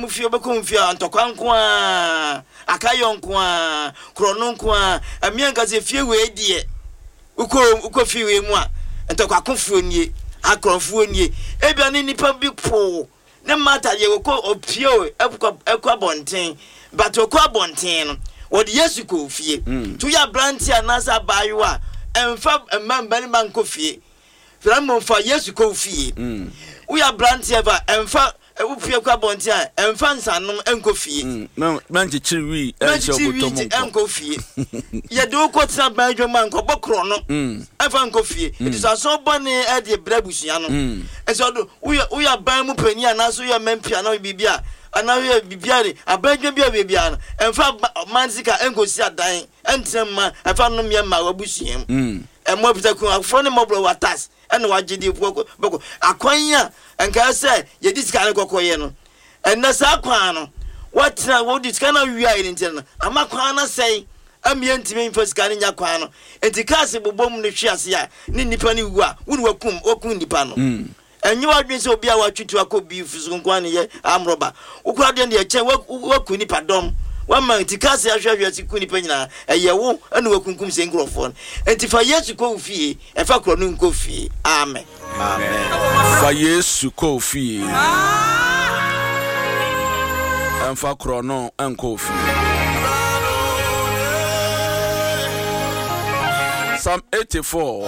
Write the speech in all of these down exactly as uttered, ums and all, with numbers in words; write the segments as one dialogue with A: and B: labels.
A: Mufio bekumfia antokwankwa akayonkwa krononkwa amianka se fie we die uko uko fie we mu a antokwakonfuo nie akronfuo nie ebia ni nipa bi po ne mata ye ko opio ekwa ekwa bonten but okwa bonten no wo de Yesu ko fie to ya branti anasa bayiwa emfa emmambani man ko fie framo fa Yesu ko fie wo ya branti eva emfa ewupie kwa bonti a emfa nsanom enkofie
B: manchi chiri enso botomo
A: enkofie ye de okotsa banjo man ko bokro no efa enkofie it is so bone e de brabusua no enso do wo ya ban mu pani anaso ya mempia na bibia ana we bibia abanjo bia bibia no emfa manzika enkosi adan entrema efa no me ma wabusua mu emo bitaku afro ne mobro watas ene wagidi boko boko akwanya enka se ye disika ne kokoye no enne sa kwan no watra wo disika na wi ayi ntin no amakwan na sei amie ntime mfasika ne nya kwan no etikase bobom ne hwiase a ne nipa ne wu a wonu wakum okun nipa no enye wadwen se obi a watwitu akobi fusu nkwan ne ye amroba ukura de ne ye chen waku nipa dom wama etikase ahwehwe siku nipa nyina eye wo ene wakunkum se ngrofo entifa Yesu ko fie efa kro no nko fie amen amen
B: fa Yesu ko fie enfa kro no enko fie. Psalm eighty-four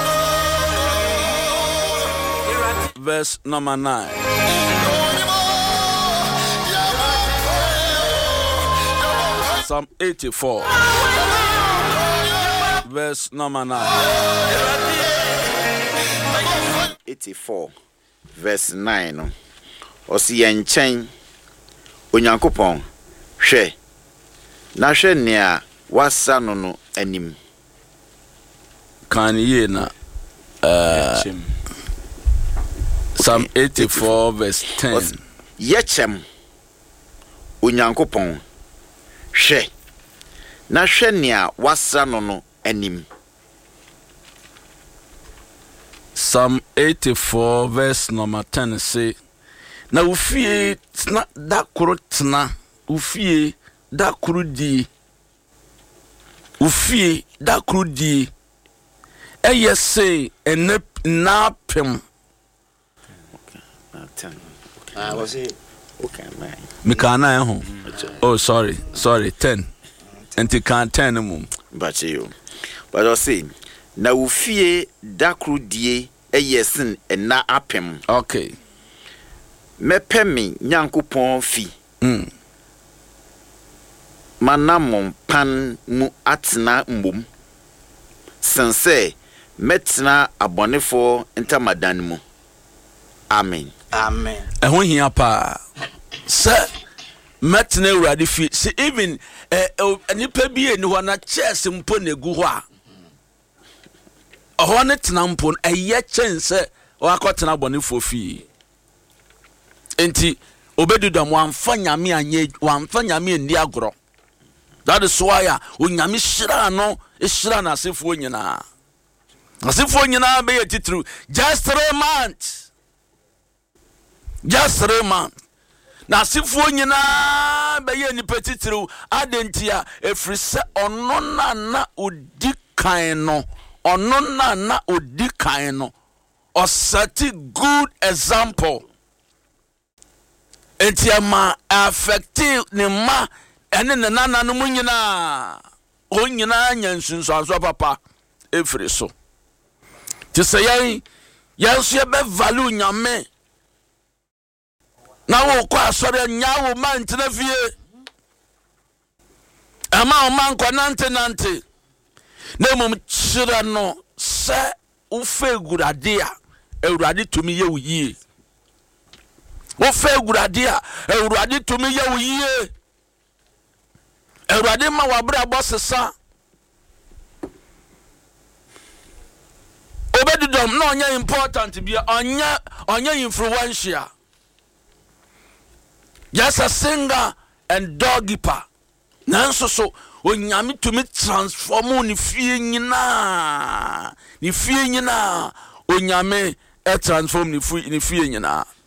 B: verse number nine. Psalm eighty-four verse number nine.
C: eighty-four verse nine. Osi yenchen Onyankopon hwe na hwe nea wasa no no anim.
B: Kan ye na uh, Psalm eighty-four verse ten.
C: Yechem Onyankopon hwe na hwe nea wasa no no anim.
B: Psalm eighty-four verse number ten say na ufie tna da koro tna ufie da koro di ufie da koro di eye say ene na pem.
C: Okay, ah was it okay man
B: mikana ho oh sorry sorry ten enti kan ten mum
C: but you but I say na ufie da koro die eye sin ena apem.
B: Okay.
C: Mepemi Nyankopon fi
B: mm
C: manamon pan mu atna mbom sense metna abonefo ntamadan mu amen
A: amen
B: ehun hia pa se metna urade fi se even eh nipa bi eni ho na chess mpo negu ho a oho ne tena mpo eye chense o akotena abonefo fi enti obedudam wamfa nyame anye wamfa nyame ndi agoro. That is why onyame hira no hira na asefo nyina asefo nyina be titru just three months just three months na asefo nyina be ye ni petitru adentia efrise ono na na odi kan no ono na na odi kan no o set good example. Entiama affective ne ma ene ne nana no munyina onyina nyansunso aso papa efiri so ti se yan yanso ye be value nyame na wo kwa asore nyawo man tena fie ama o man kwa nante nante na mum chira no se wo fe gurade a ewurade tumi ye wuyi wo fe gurade a ewurade tumi ye wuyi ewurade ma wabra bosesa obedidom no onya important bia onya onya influential just a singer and dogkeeper nanso so onyame tumi transform ni fie nyina ni fie nyina onyame e transform ni fie ni fie nyina